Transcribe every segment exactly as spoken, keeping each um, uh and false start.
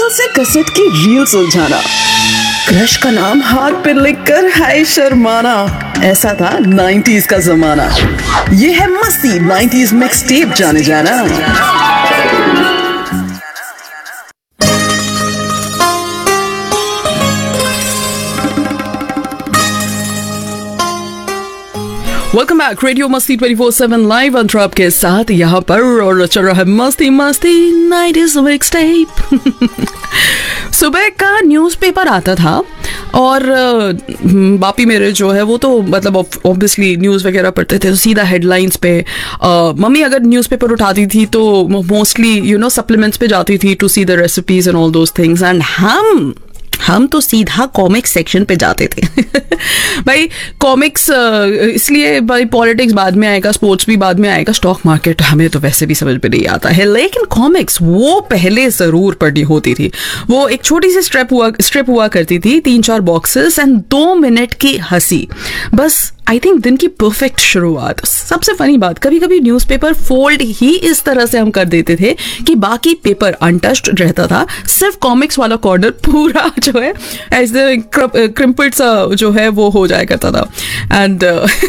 मुश्किल से कैसेट की रील सुलझाना, क्रश का नाम हाथ पे लिखकर हाय शर्माना, ऐसा था नाइंटीज़ का जमाना। ये है मस्ती नाइंटीज़ मिक्स टेप जाने जाना। वेलकम बैक, रेडियो मस्ती ट्वेंटी फोर सेवन लाइव अंतर आपके साथ यहाँ पर, और चल रहा है मस्ती मस्ती नाइंटीज़ मिक्स टेप। सुबह का न्यूज़पेपर आता था और बापी मेरे जो है वो तो मतलब ऑब्वियसली न्यूज़ वगैरह पढ़ते थे तो सीधा हेडलाइंस पे। मम्मी अगर न्यूज़पेपर उठाती थी तो मोस्टली यू नो सप्लीमेंट्स पे जाती थी to see the recipes and all those things, and हम हम तो सीधा कॉमिक्स सेक्शन पे जाते थे। भाई कॉमिक्स इसलिए, भाई पॉलिटिक्स बाद में आएगा, स्पोर्ट्स भी बाद में आएगा, स्टॉक मार्केट हमें तो वैसे भी समझ में नहीं आता है, लेकिन कॉमिक्स वो पहले ज़रूर पढ़नी होती थी। वो एक छोटी सी स्ट्रिप हुआ स्ट्रिप हुआ करती थी, तीन चार बॉक्सेस एंड दो मिनट की हंसी, बस आई थिंक दिन की परफेक्ट शुरुआत। सबसे फनी बात, कभी कभी न्यूज़पेपर फोल्ड ही इस तरह से हम कर देते थे कि बाकी पेपर अनटच्ड रहता था, सिर्फ कॉमिक्स वाला कॉर्नर पूरा जो है ऐसे क्रिम्पल्ड सा जो है वो हो जाया करता था। एंड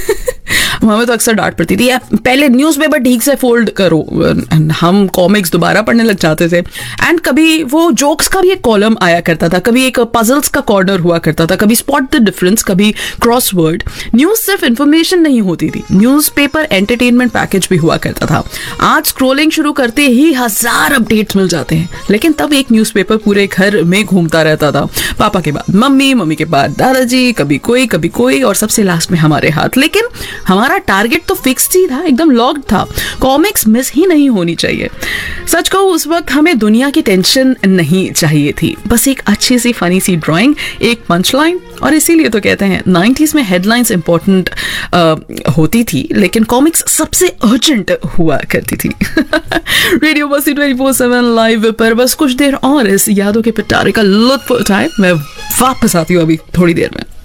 हमें तो अक्सर डांट पड़ती थी, पहले न्यूज़पेपर ठीक से फोल्ड करो, एंड हम कॉमिक्स दोबारा पढ़ने लग जाते थे। एंड कभी वो जोक्स का भी एक कॉलम आया करता था, कभी एक पजल्स का कॉर्नर हुआ करता था, कभी स्पॉट द डिफरेंस, कभी क्रॉसवर्ड। न्यूज़ सिर्फ इंफॉर्मेशन नहीं होती थी, न्यूज़पेपर एंटरटेनमेंट पैकेज भी हुआ करता था। आज स्क्रोलिंग शुरू करते ही हजार अपडेट्स मिल जाते हैं, लेकिन तब एक न्यूज़पेपर पूरे घर में घूमता रहता था। पापा के बाद मम्मी, मम्मी के बाद दादाजी, कभी कोई कभी कोई, और सबसे लास्ट में हमारे हाथ। लेकिन हमारा टारगेट तो फिक्स ही था, एकदम लॉक्ड था, कॉमिक्स मिस ही नहीं होनी चाहिए। सच कहूं उस वक्त हमें दुनिया की टेंशन नहीं चाहिए थी, बस एक अच्छी सी फनी सी ड्राइंग, एक पंच लाइन। और इसीलिए तो कहते हैं नाइंटीज़ में हेडलाइंस इंपॉर्टेंट होती थी, लेकिन कॉमिक्स सबसे अर्जेंट हुआ करती थी। रेडियो मस्ती ट्वेंटी फोर सेवन लाइव पर बस कुछ देर और इस यादों के पिटारे का लुत्फ उठाए। मैं वापस आती हूँ अभी थोड़ी देर में।